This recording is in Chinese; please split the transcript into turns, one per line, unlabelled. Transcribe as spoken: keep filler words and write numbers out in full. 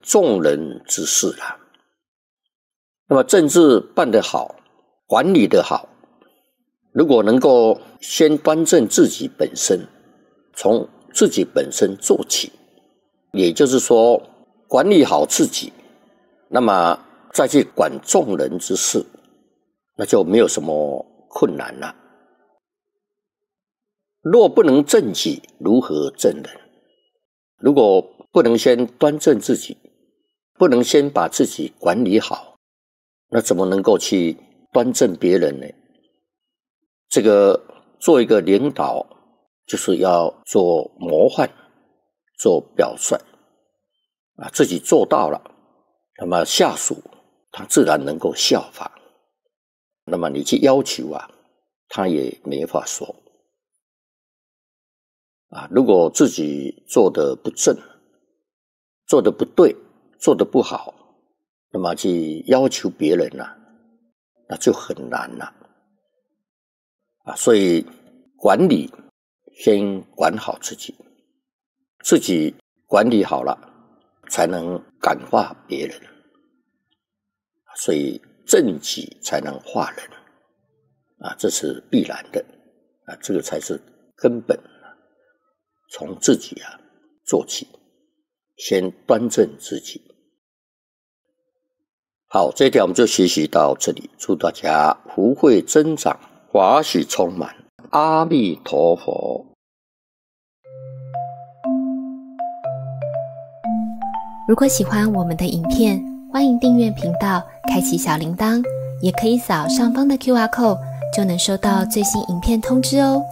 众人之事啦。那么政治办得好，管理得好，如果能够先端正自己本身，从自己本身做起，也就是说管理好自己，那么再去管众人之事，那就没有什么困难了。若不能正己，如何正人？如果不能先端正自己，不能先把自己管理好，那怎么能够去端正别人呢？这个做一个领导，就是要做模范，做表率啊，自己做到了，那么下属他自然能够效法。那么你去要求啊，他也没法说啊。如果自己做得不正，做得不对，做得不好，那么去要求别人啊，那就很难了啊。所以管理先管好自己，自己管理好了，才能感化别人。所以正己才能化人啊，这是必然的啊，这个才是根本。从自己啊做起，先端正自己。好，这一条我们就学习到这里，祝大家福慧增长，法喜充满。阿弥陀佛。
如果喜欢我们的影片，欢迎订阅频道，开启小铃铛，也可以扫上方的 Q R code， 就能收到最新影片通知哦。